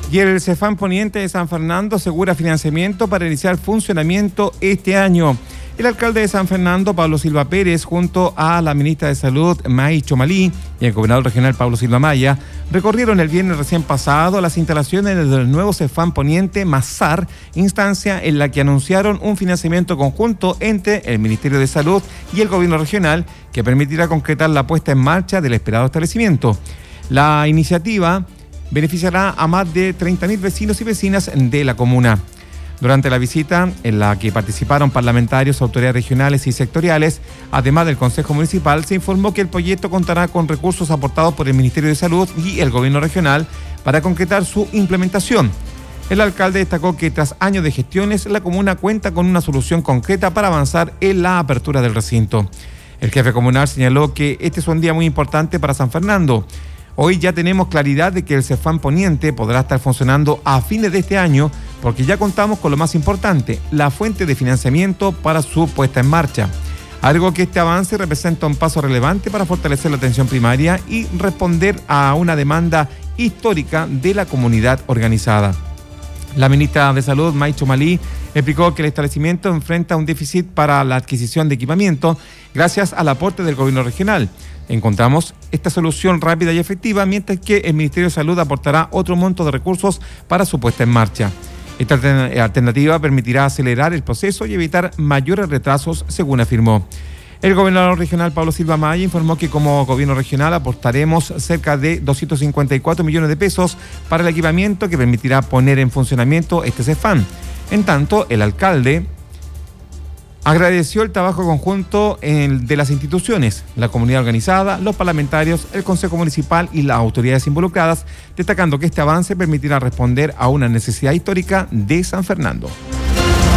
Y el Cefam Poniente de San Fernando asegura financiamiento para iniciar funcionamiento este año. El alcalde de San Fernando, Pablo Silva Pérez, junto a la ministra de Salud, May Chomalí, y el gobernador regional, Pablo Silva Maya, recorrieron el viernes recién pasado las instalaciones del nuevo Cefam Poniente Mazar, instancia en la que anunciaron un financiamiento conjunto entre el Ministerio de Salud y el gobierno regional que permitirá concretar la puesta en marcha del esperado establecimiento. La iniciativa beneficiará a más de 30.000 vecinos y vecinas de la comuna. Durante la visita, en la que participaron parlamentarios, autoridades regionales y sectoriales, además del Consejo Municipal, se informó que el proyecto contará con recursos aportados por el Ministerio de Salud y el Gobierno regional para concretar su implementación. El alcalde destacó que tras años de gestiones, la comuna cuenta con una solución concreta para avanzar en la apertura del recinto. El jefe comunal señaló que este es un día muy importante para San Fernando. Hoy ya tenemos claridad de que el Cefam Poniente podrá estar funcionando a fines de este año porque ya contamos con lo más importante, la fuente de financiamiento para su puesta en marcha. Algo que este avance representa un paso relevante para fortalecer la atención primaria y responder a una demanda histórica de la comunidad organizada. La ministra de Salud, May Chomalí, explicó que el establecimiento enfrenta un déficit para la adquisición de equipamiento gracias al aporte del gobierno regional. Encontramos esta solución rápida y efectiva, mientras que el Ministerio de Salud aportará otro monto de recursos para su puesta en marcha. Esta alternativa permitirá acelerar el proceso y evitar mayores retrasos, según afirmó. El gobernador regional Pablo Silva Maya informó que como gobierno regional aportaremos cerca de 254 millones de pesos para el equipamiento que permitirá poner en funcionamiento este Cefam. En tanto, el alcalde agradeció el trabajo conjunto de las instituciones, la comunidad organizada, los parlamentarios, el Consejo Municipal y las autoridades involucradas, destacando que este avance permitirá responder a una necesidad histórica de San Fernando.